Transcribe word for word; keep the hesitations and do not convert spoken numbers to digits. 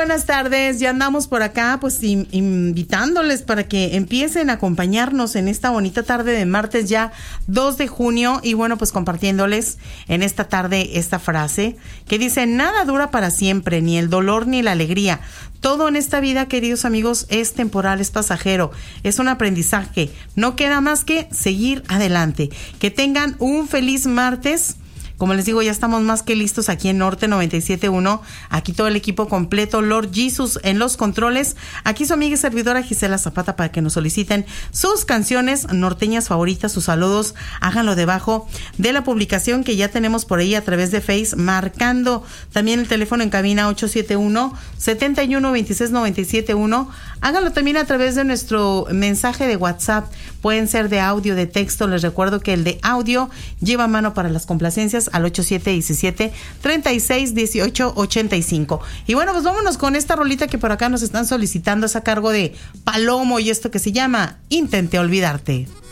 buenas tardes. Ya andamos por acá, pues in, invitándoles para que empiecen a acompañarnos en esta bonita tarde de martes ya dos de junio y bueno, pues compartiéndoles en esta tarde esta frase que dice: nada dura para siempre, ni el dolor ni la alegría. Todo en esta vida, queridos amigos, es temporal, es pasajero, es un aprendizaje. No queda más que seguir adelante. Que tengan un feliz martes. Como les digo, ya estamos más que listos aquí en Norte noventa y siete punto uno. Aquí todo el equipo completo, Lord Jesus en los controles. Aquí su amiga y servidora Gisela Zapata para que nos soliciten sus canciones norteñas favoritas, sus saludos. Háganlo debajo de la publicación que ya tenemos por ahí a través de Face, marcando también el teléfono en cabina ocho siete uno, siete uno, dos seis, nueve siete uno. Háganlo también a través de nuestro mensaje de WhatsApp. Pueden ser de audio, de texto. Les recuerdo que el de audio lleva mano para las complacencias al ocho siete uno siete, tres seis uno ocho, ocho cinco. Y bueno, pues vámonos con esta rolita que por acá nos están solicitando. Es a cargo de Palomo y esto que se llama Intenté Olvidarte.